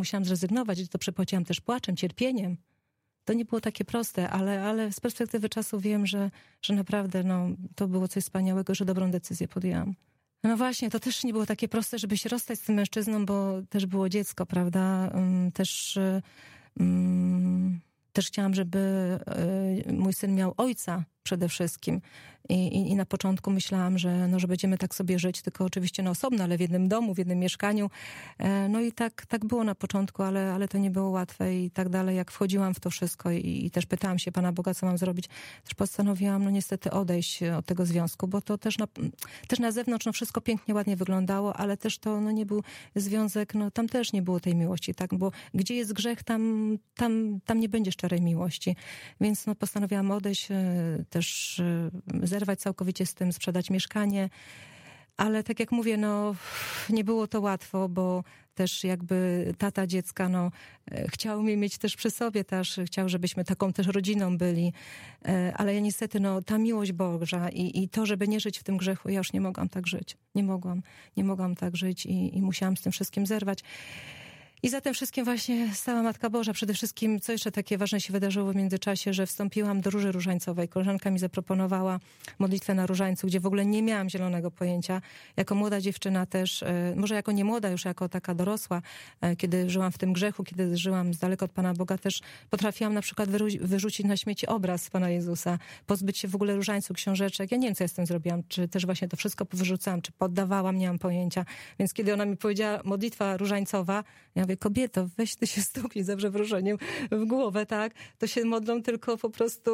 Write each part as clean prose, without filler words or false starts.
musiałam zrezygnować, że to przepłaciłam też płaczem, cierpieniem. To nie było takie proste, ale z perspektywy czasu wiem, że naprawdę to było coś wspaniałego, że dobrą decyzję podjęłam. No właśnie, to też nie było takie proste, żeby się rozstać z tym mężczyzną, bo też było dziecko, prawda? Też chciałam, żeby mój syn miał ojca przede wszystkim. I na początku myślałam, że będziemy tak sobie żyć, tylko oczywiście osobno, ale w jednym domu, w jednym mieszkaniu. No i tak było na początku, ale to nie było łatwe i tak dalej. Jak wchodziłam w to wszystko i też pytałam się Pana Boga, co mam zrobić, też postanowiłam, niestety odejść od tego związku, bo to też na zewnątrz wszystko pięknie, ładnie wyglądało, ale też to nie był związek, tam też nie było tej miłości, tak? Bo gdzie jest grzech, tam nie będzie szczerej miłości. Więc postanowiłam odejść, też zerwać całkowicie z tym, sprzedać mieszkanie. Ale tak jak mówię, nie było to łatwo, bo też jakby tata dziecka, chciał mnie mieć też przy sobie, też chciał, żebyśmy taką też rodziną byli. Ale ja niestety, ta miłość Boża i to, żeby nie żyć w tym grzechu, ja już nie mogłam tak żyć. Nie mogłam tak żyć i musiałam z tym wszystkim zerwać. I za tym wszystkim właśnie stała Matka Boża. Przede wszystkim, co jeszcze takie ważne się wydarzyło w międzyczasie, że wstąpiłam do Róży Różańcowej. Koleżanka mi zaproponowała modlitwę na Różańcu, gdzie w ogóle nie miałam zielonego pojęcia. Jako młoda dziewczyna też, może jako nie młoda, już jako taka dorosła, kiedy żyłam w tym grzechu, kiedy żyłam z daleka od Pana Boga, też potrafiłam na przykład wyrzucić na śmieci obraz Pana Jezusa, pozbyć się w ogóle różańców, książeczek. Ja nie wiem, co ja z tym zrobiłam. Czy też właśnie to wszystko powyrzucałam, czy poddawałam, nie mam pojęcia. Więc kiedy ona mi powiedziała modlitwa różańcowa, ja mówię, kobieto, weź ty się stuknij za przewróżeniem w głowę, tak? To się modlą tylko po prostu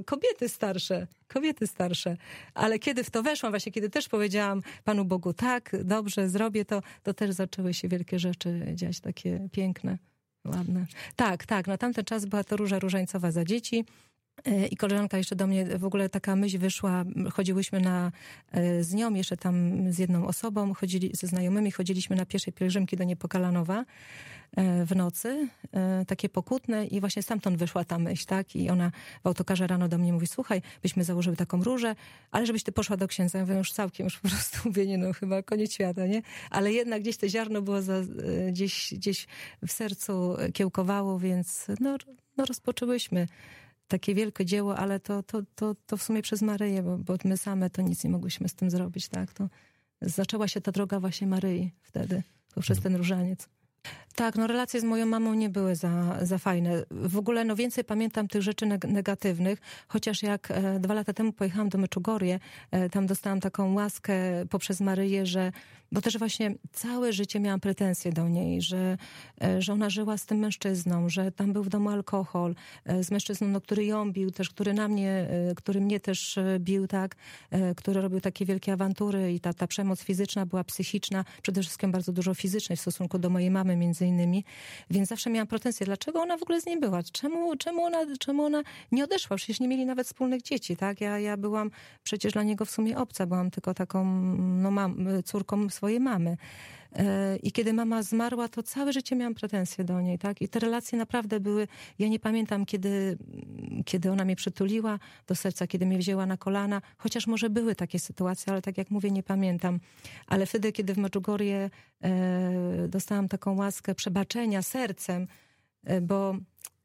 kobiety starsze. Ale kiedy w to weszłam, właśnie kiedy też powiedziałam Panu Bogu, tak, dobrze, zrobię to też zaczęły się wielkie rzeczy dziać, takie piękne, ładne. Tak, na tamten czas była to Róża Różańcowa za dzieci. I koleżanka jeszcze do mnie, w ogóle taka myśl wyszła, chodziłyśmy z nią, jeszcze tam z jedną osobą, ze znajomymi, chodziliśmy na pieszej pielgrzymki do Niepokalanowa w nocy, takie pokutne i właśnie stamtąd wyszła ta myśl, tak? I ona w autokarze rano do mnie mówi, słuchaj, byśmy założyły taką różę, ale żebyś ty poszła do księdza. Ja mówię, już całkiem, już po prostu mówię, chyba koniec świata, nie? Ale jednak gdzieś to ziarno było gdzieś w sercu kiełkowało, więc rozpoczęłyśmy takie wielkie dzieło, ale to w sumie przez Maryję, bo my same to nic nie mogłyśmy z tym zrobić, tak? To zaczęła się ta droga właśnie Maryi wtedy, poprzez ten różaniec. Tak, relacje z moją mamą nie były za fajne. W ogóle więcej pamiętam tych rzeczy negatywnych, chociaż jak 2 lata temu pojechałam do Meczugorje, tam dostałam taką łaskę poprzez Maryję, bo też właśnie całe życie miałam pretensje do niej, że ona żyła z tym mężczyzną, że tam był w domu alkohol, z mężczyzną, który ją bił, też który mnie też bił, tak, który robił takie wielkie awantury i ta przemoc fizyczna była psychiczna, przede wszystkim bardzo dużo fizycznej w stosunku do mojej mamy między innymi, więc zawsze miałam pretensje, dlaczego ona w ogóle z nim była, czemu ona nie odeszła, przecież nie mieli nawet wspólnych dzieci, tak, ja byłam przecież dla niego w sumie obca, byłam tylko taką, córką swojej mamy. I kiedy mama zmarła, to całe życie miałam pretensje do niej, tak? I te relacje naprawdę były, ja nie pamiętam, kiedy ona mnie przytuliła do serca, kiedy mnie wzięła na kolana, chociaż może były takie sytuacje, ale tak jak mówię, nie pamiętam. Ale wtedy, kiedy w Medjugorje dostałam taką łaskę przebaczenia sercem, bo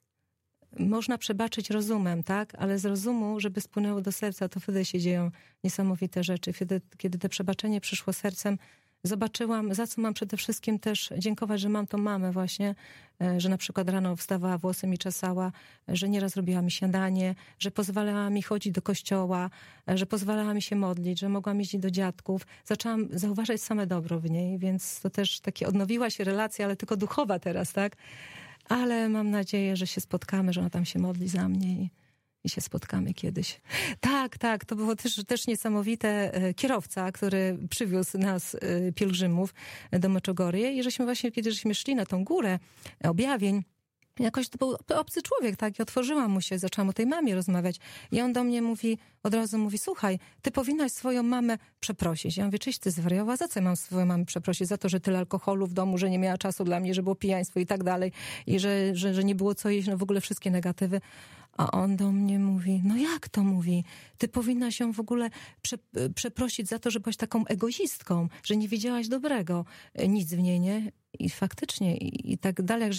można przebaczyć rozumem, tak? Ale z rozumu, żeby spłynęło do serca, to wtedy się dzieją niesamowite rzeczy. Wtedy, kiedy to przebaczenie przyszło sercem, zobaczyłam, za co mam przede wszystkim też dziękować, że mam tą mamę właśnie, że na przykład rano wstawała, włosy mi czesała, że nieraz robiła mi śniadanie, że pozwalała mi chodzić do kościoła, że pozwalała mi się modlić, że mogłam jeździć do dziadków. Zaczęłam zauważać same dobro w niej, więc to też takie odnowiła się relacja, ale tylko duchowa teraz, tak? Ale mam nadzieję, że się spotkamy, że ona tam się modli za mnie i się spotkamy kiedyś. Tak, to było też niesamowite. Kierowca, który przywiózł nas, pielgrzymów, do Meczugorje i kiedy żeśmy szli na tą górę objawień, jakoś to był obcy człowiek, tak? I otworzyłam mu się, zaczęłam o tej mamie rozmawiać. I on do mnie od razu mówi, słuchaj, ty powinnaś swoją mamę przeprosić. Ja mówię, czyś ty zwariowała? Za co ja mam swoją mamę przeprosić? Za to, że tyle alkoholu w domu, że nie miała czasu dla mnie, że było pijaństwo i tak dalej. I że nie było co jeść, w ogóle wszystkie negatywy. A on do mnie mówi, jak to mówi? Ty powinnaś ją w ogóle przeprosić za to, że byłaś taką egoistką, że nie widziałaś dobrego. Nic w niej, nie? I faktycznie, i tak dalej,